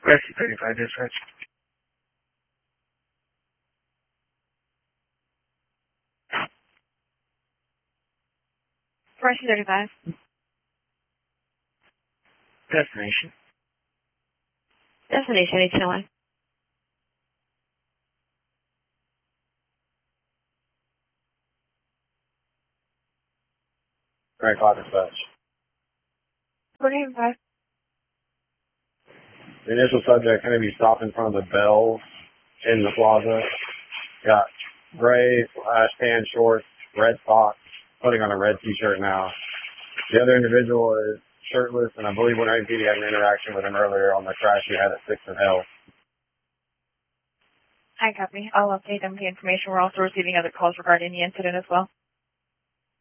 Rescue 35 dispatch. Rescue 35. Destination. Destination HLI. Frank Hot dispatch. 45. The initial subject going to be stopped in front of the Bells in the plaza. Got gray / tan shorts, red socks, putting on a red t-shirt now. The other individual is shirtless, and I believe when NPD had an interaction with him earlier on the crash we had at 6th and L. I copy. I'll update them with the information. We're also receiving other calls regarding the incident as well.